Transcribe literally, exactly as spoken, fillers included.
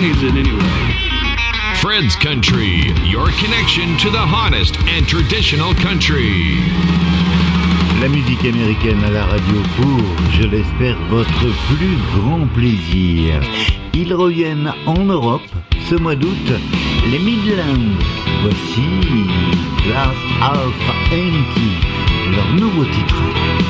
money is it anyway? Fred's Country, your connection to the hottest and traditional country. La musique américaine à la radio pour, je l'espère, votre plus grand plaisir. Ils reviennent en Europe ce mois d'août, les Midlands. Voici Glass Half Empty, leur nouveau titre.